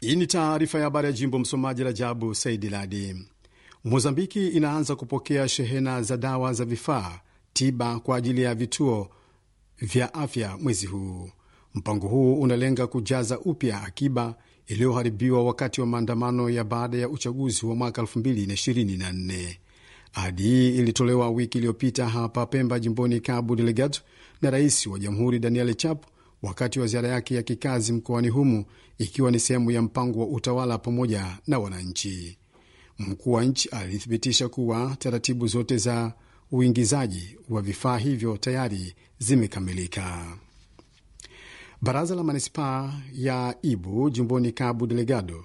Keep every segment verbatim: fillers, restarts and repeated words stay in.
Hii ni taarifa ya habari ya jimbo. Msomaji Rajabu Saidi Ladi. Mozambiki inaanza kupokea shehena za dawa za vifaa tiba kwa ajili ya vituo vya afya mwezi huu. Mpango huu unalenga kujaza upya akiba iliyoharibiwa wakati wa maandamano ya baada ya uchaguzi wa mwaka elfu mbili ishirini na nne. Ahadi hii ilitolewa wiki iliyopita hapa Pemba, jimboni Cabo Delgado, na rais wa jamhuri Daniel Chapo wakati wa ziara yake ya kikazi mkoani humu, ikiwa ni sehemu ya mpango wa utawala pamoja na wananchi. Mkuu wa nchi alithibitisha kuwa taratibu zote za uingizaji wa vifaa hivyo tayari zimekamilika. Baraza la manispaa ya Ibu jimboni Cabo Delgado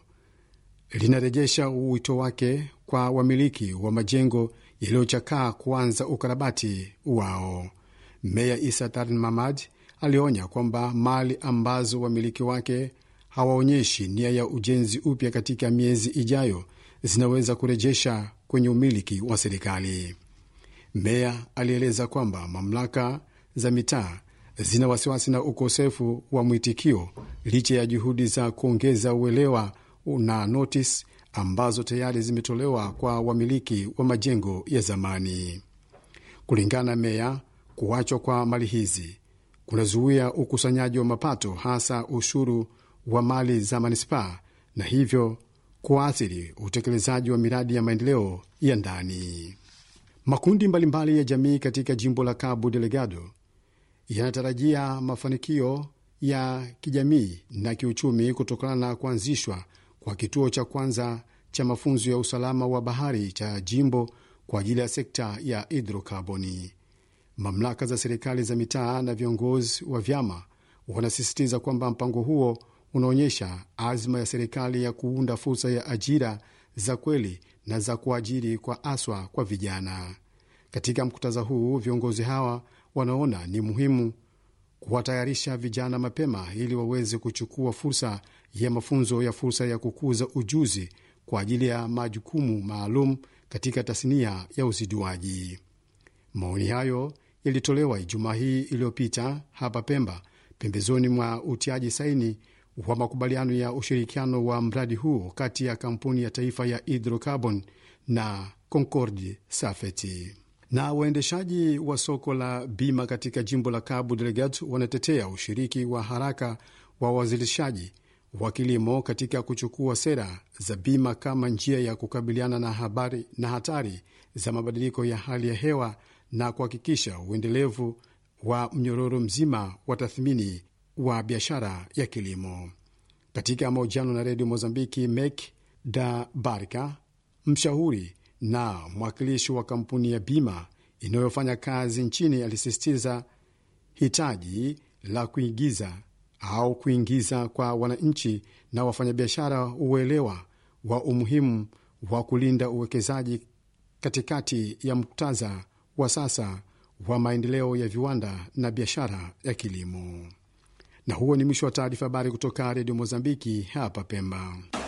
linarejesha wito wake kwa wamiliki wa majengo yaliyochakaa kuanza ukarabati wao. Meya Isa Tarin Mamad alionya kwamba mali ambazo wamiliki wake hawaonyeshi nia ya ujenzi upya katika miezi ijayo zinaweza kurejesha kwenye umiliki wa serikali. Meya alieleza kwamba mamlaka za mitaa zina wasiwasi na ukosefu wa mwitikio licha ya juhudi za kuongeza uelewa na notis ambazo tayari zimetolewa kwa wamiliki wa majengo ya zamani. Kulingana na meya, kuachwa kwa mali hizi kunazuia ukusanyaji wa mapato, hasa ushuru wa mali za manispaa, na hivyo kuathiri utekelezaji wa miradi ya maendeleo ya ndani. Makundi mbalimbali ya jamii katika jimbo la Cabo Delgado yanatarajia mafanikio ya kijamii na kiuchumi kutokana na kuanzishwa kwa kituo cha kwanza cha mafunzo ya usalama wa bahari cha jimbo kwa ajili ya sekta ya hidrokarboni. Mamlaka za serikali za mitaa na viongozi wa vyama wanasisitiza kwamba mpango huo unaonyesha azma ya serikali ya kuunda fursa ya ajira za kweli na za kuajiri kwa aswa kwa vijana. Katika mkutano huu, viongozi hawa wanaona ni muhimu kuwatayarisha vijana mapema ili waweze kuchukua fursa ya mafunzo ya fursa ya kukuza ujuzi kwa ajili ya majukumu maalum katika tasnia ya uziduaji. Maoni hayo yalitolewa Ijumaa hii iliyopita hapa Pemba, pembezoni mwa utiaji saini wa makubaliano ya ushirikiano wa mradi huu kati ya kampuni ya taifa ya hidrocarbon na Concord Safety. Na waendeshaji wa soko la bima katika jimbo la Cabo Delgado wanatetea ushiriki wa haraka wa wazalishaji wa kilimo katika kuchukua sera za bima kama njia ya kukabiliana na habari na hatari za mabadiliko ya hali ya hewa na kuhakikisha uendelevu wa mnyororo mzima wa tathmini wa biashara ya kilimo. Katika mahojiano na redio Mozambiki, Mek da Barca, mshauri na mwakilishi wa kampuni ya bima inayofanya kazi nchini, alisisitiza hitaji la kuingiza au kuingiza kwa wananchi na wafanyabiashara uelewa wa umuhimu wa kulinda uwekezaji katikati ya muktadha wa sasa wa maendeleo ya viwanda na biashara ya kilimo. Na huo ni mwisho wa taarifa habari kutoka redio Mozambiki hapa Pemba.